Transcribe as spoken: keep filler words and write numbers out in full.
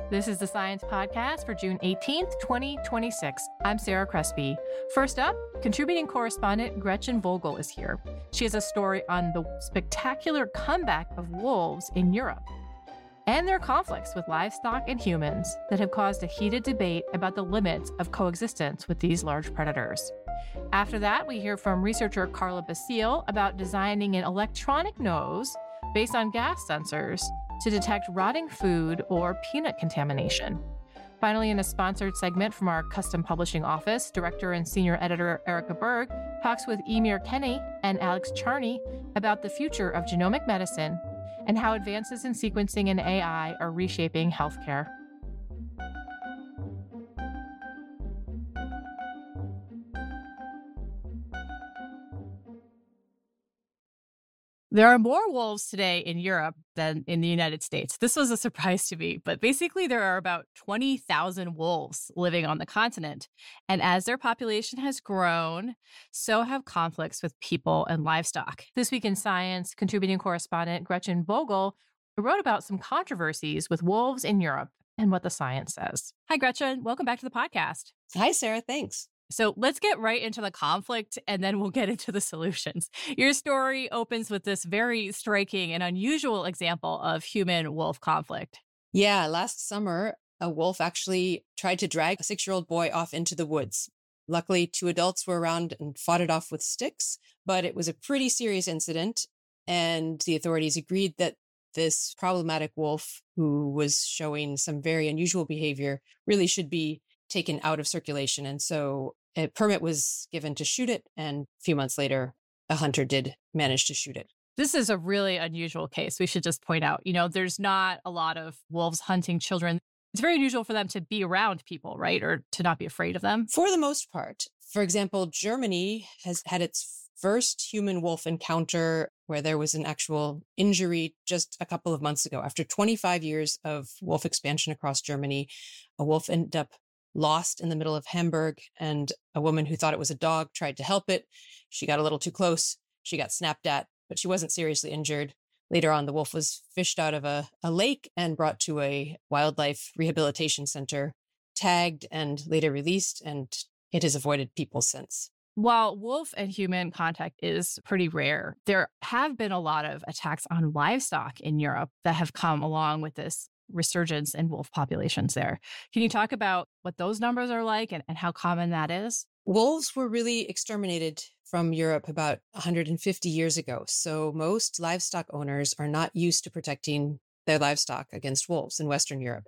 This is the Science Podcast for June eighteenth, twenty twenty-six. I'm Sarah Crespi. First up, contributing correspondent Gretchen Vogel is here. She has a story on the spectacular comeback of wolves in Europe and their conflicts with livestock and humans that have caused a heated debate about the limits of coexistence with these large predators. After that, we hear from researcher Carla Basile about designing an electronic nose based on gas sensors to detect rotting food or peanut contamination. Finally, in a sponsored segment from our custom publishing office, director and senior editor Erica Berg talks with Emir Kenny and Alex Charney about the future of genomic medicine and how advances in sequencing and A I are reshaping healthcare. There are more wolves today in Europe than in the United States. This was a surprise to me, but basically there are about twenty thousand wolves living on the continent. And as their population has grown, so have conflicts with people and livestock. This Week in Science, contributing correspondent Gretchen Vogel wrote about some controversies with wolves in Europe and what the science says. Hi, Gretchen. Welcome back to the podcast. Hi, Sarah. Thanks. So let's get right into the conflict and then we'll get into the solutions. Your story opens with this very striking and unusual example of human-wolf conflict. Yeah, last summer, a wolf actually tried to drag a six-year-old boy off into the woods. Luckily, two adults were around and fought it off with sticks, but it was a pretty serious incident, and the authorities agreed that this problematic wolf, who was showing some very unusual behavior, really should be taken out of circulation. And so a permit was given to shoot it. And a few months later, a hunter did manage to shoot it. This is a really unusual case. We should just point out, you know, there's not a lot of wolves hunting children. It's very unusual for them to be around people, right? Or to not be afraid of them. For the most part. For example, Germany has had its first human wolf encounter where there was an actual injury just a couple of months ago. After twenty-five years of wolf expansion across Germany, a wolf ended up lost in the middle of Hamburg, and a woman who thought it was a dog tried to help it. She got a little too close. She got snapped at, but she wasn't seriously injured. Later on, the wolf was fished out of a, a lake and brought to a wildlife rehabilitation center, tagged and later released, and it has avoided people since. While wolf and human contact is pretty rare, there have been a lot of attacks on livestock in Europe that have come along with this resurgence in wolf populations there. Can you talk about what those numbers are like and, and how common that is? Wolves were really exterminated from Europe about one hundred fifty years ago. So most livestock owners are not used to protecting their livestock against wolves in Western Europe.